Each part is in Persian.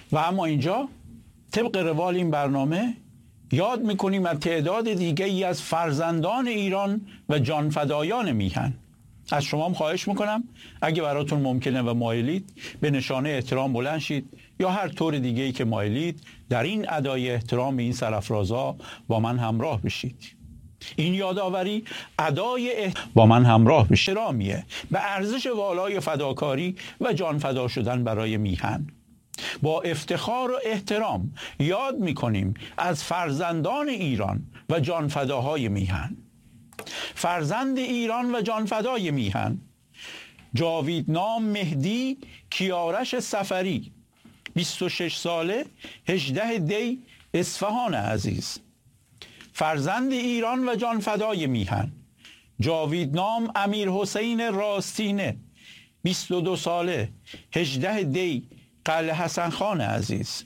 و اما اینجا طبق روال این برنامه یاد میکنیم از تعداد دیگه ای از فرزندان ایران و جانفدایان میهن. از شما هم خواهش میکنم اگه براتون ممکنه و مایلید به نشانه احترام بلند شید یا هر طور دیگه ای که مایلید در این ادای احترام به این سرافرازها با من همراه بشید. این یادآوری ادای با من همراه بشید احترامیه به ارزش والای فداکاری و جان فدا شدن برای میهن. با افتخار و احترام یاد میکنیم از فرزندان ایران و جانفداهای میهن. فرزند ایران و جانفدای میهن: جاویدنام مهدی کیارش سفری، 26 ساله، 18 دی، اصفهان عزیز. فرزند ایران و جانفدای میهن: جاویدنام امیر حسین راستینه، 22 ساله، 18 دی، قلعه حسن خان عزیز.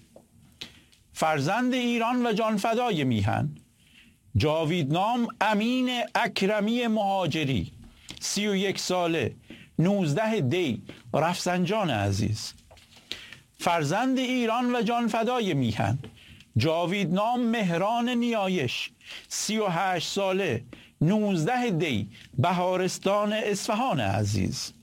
فرزند ایران و جانفدای میهن: جاویدنام امین اکرمی مهاجری، 31 ساله، 19 دی، رفسنجان عزیز. فرزند ایران و جانفدای میهن: جاویدنام مهران نیایش، 38 ساله، 19 دی، بهارستان اصفهان عزیز.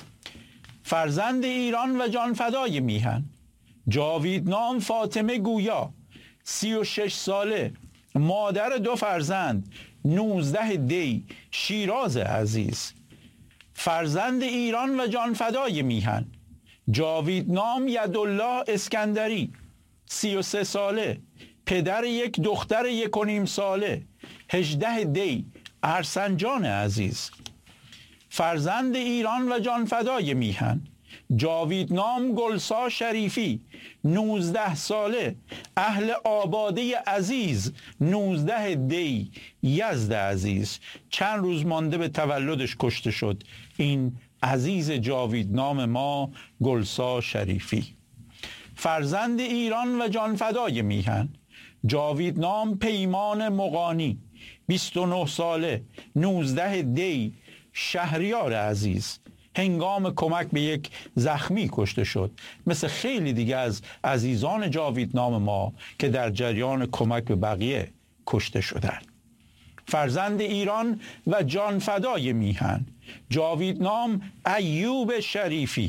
فرزند ایران و جانفدای میهن: جاویدنام فاطمه گویا، 36 ساله، مادر 2 فرزند، 19 دی، شیراز عزیز. فرزند ایران و جانفدای میهن: جاویدنام یدالله اسکندری، 33 ساله، پدر 1 دختر 1.5 ساله، 18 دی، ارسنجان عزیز. فرزند ایران و جانفدای میهن: جاویدنام گلسا شریفی، 19 ساله، اهل آباده عزیز، 19 دی، یزد عزیز. چند روز مانده به تولدش کشته شد این عزیز جاویدنام ما، گلسا شریفی. فرزند ایران و جانفدای میهن: جاویدنام پیمان مغانی، 29 ساله، 19 دی، شهریار عزیز. هنگام کمک به یک زخمی کشته شد، مثل خیلی دیگه از عزیزان جاویدنام ما که در جریان کمک به بقیه کشته شدن. فرزند ایران و جانفدای میهن: جاویدنام ایوب شریفی،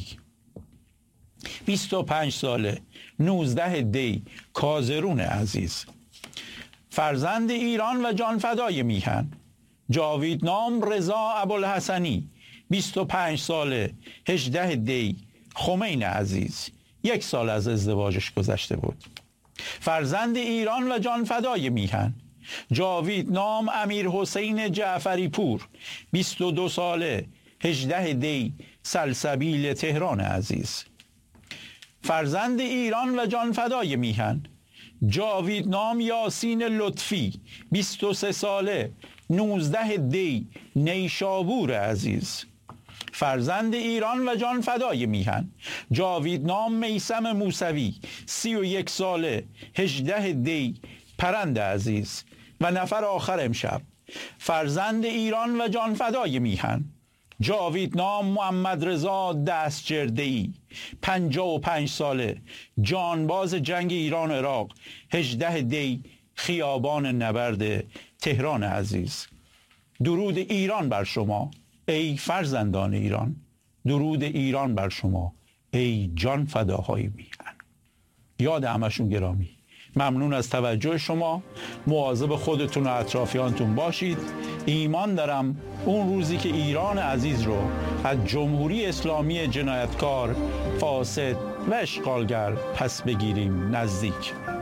25 ساله، 19 دی، کازرون عزیز. فرزند ایران و جانفدای میهن: جاویدنام رضا ابوالحسنی، 25 ساله، 18 دی، خمین عزیز. 1 سال از ازدواجش گذشته بود. فرزند ایران و جانفدای میهن: جاویدنام امیر حسین جعفری پور، 22 ساله، 18 دی، سلسبیل تهران عزیز. فرزند ایران و جانفدای میهن: جاویدنام یاسین لطفی، 23 ساله، 19 دی، نیشابور عزیز. فرزند ایران و جانفدای میهن: جاویدنام میثم موسوی، 31 ساله، 18 دی، پرند عزیز. و نفر آخر امشب: فرزند ایران و جانفدای میهن: جاویدنام محمد رضا دستجرده‌ای، 55 ساله، جانباز جنگ ایران و عراق، 18 دی، خیابان نبرد تهران عزیز. درود ایران بر شما ای فرزندان ایران، درود ایران بر شما ای جان فداهای میهن. یاد همشون گرامی. ممنون از توجه شما. مواظب خودتون و اطرافیانتون باشید. ایمان دارم اون روزی که ایران عزیز رو از جمهوری اسلامی جنایتکار، فاسد و اشغالگر پس بگیریم نزدیک.